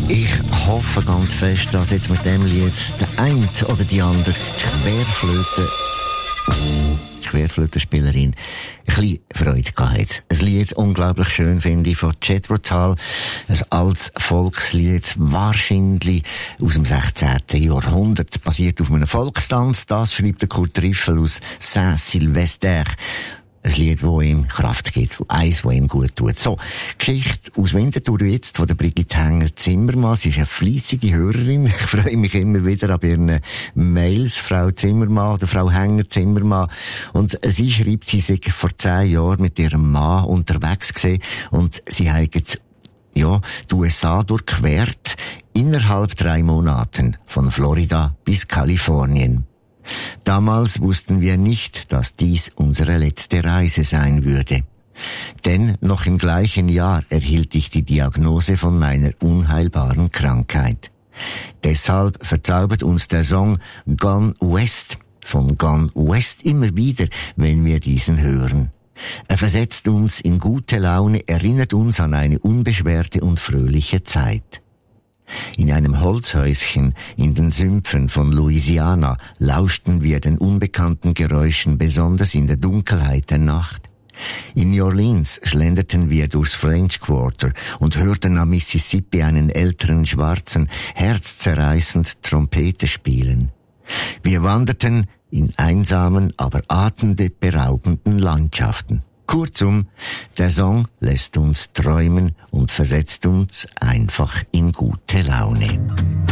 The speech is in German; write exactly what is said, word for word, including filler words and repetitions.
Ich hoffe ganz fest, dass jetzt mit dem Lied der eine oder die andere Querflöte, Querflötenspielerin ein bisschen Freude gehabt hat. Ein Lied unglaublich schön, finde ich, von Jethro Tull. Ein altes Volkslied, wahrscheinlich aus dem sechzehnten Jahrhundert, basiert auf einem Volkstanz. Das schreibt der Kurt Riffel aus Saint-Sylvester. Ein Lied, das ihm Kraft gibt, eins, das ihm gut tut. So, Geschichte aus Winterthur jetzt von der Brigitte Hänger-Zimmermann. Sie ist eine fleissige Hörerin. Ich freue mich immer wieder an ihren Mails, Frau Zimmermann oder Frau Hänger-Zimmermann. Und sie schreibt, sie sei vor zehn Jahren mit ihrem Mann unterwegs gewesen und sie haben ja, die U S A durchquert innerhalb drei Monaten von Florida bis Kalifornien. Damals wussten wir nicht, dass dies unsere letzte Reise sein würde. Denn noch im gleichen Jahr erhielt ich die Diagnose von meiner unheilbaren Krankheit. Deshalb verzaubert uns der Song Gone West von Gone West immer wieder, wenn wir diesen hören. Er versetzt uns in gute Laune, erinnert uns an eine unbeschwerte und fröhliche Zeit. In einem Holzhäuschen in den Sümpfen von Louisiana lauschten wir den unbekannten Geräuschen, besonders in der Dunkelheit der Nacht. In New Orleans schlenderten wir durchs French Quarter und hörten am Mississippi einen älteren Schwarzen herzzerreißend Trompete spielen. Wir wanderten in einsamen, aber atemberaubenden Landschaften. Kurzum, der Song lässt uns träumen und versetzt uns einfach in gute Laune.